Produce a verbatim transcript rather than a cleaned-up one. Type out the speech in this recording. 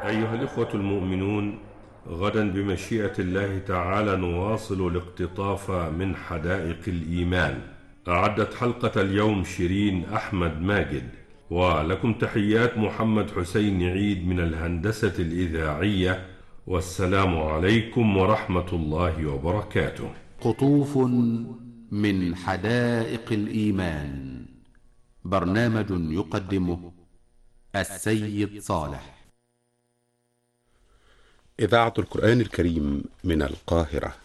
أيها الإخوة المؤمنون، غدا بمشيئة الله تعالى نواصل الاقتطاف من حدائق الإيمان. أعدت حلقة اليوم شيرين أحمد ماجد، ولكم تحيات محمد حسين عيد من الهندسة الإذاعية، والسلام عليكم ورحمة الله وبركاته. قطوف من حدائق الإيمان، برنامج يقدمه السيد صالح. إذاعة القرآن الكريم من القاهرة.